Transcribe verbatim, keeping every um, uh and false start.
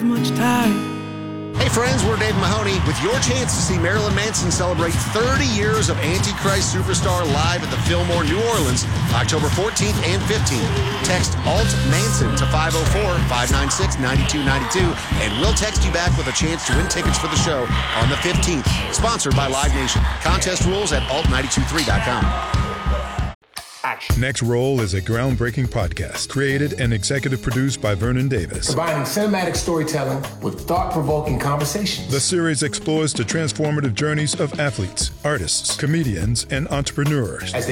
much time. Hey friends, we're Dave Mahoney with your chance to see Marilyn Manson celebrate thirty years of Antichrist Superstar live at the Fillmore, New Orleans, October fourteenth and fifteenth. Text Alt Manson to five oh four, five nine six, nine two nine two and we'll text you back with a chance to win tickets for the show on the fifteenth. Sponsored by Live Nation. Contest rules at alt nine two three dot com. Next Roll is a groundbreaking podcast created and executive produced by Vernon Davis. Combining cinematic storytelling with thought-provoking conversations. The series explores the transformative journeys of athletes, artists, comedians, and entrepreneurs. As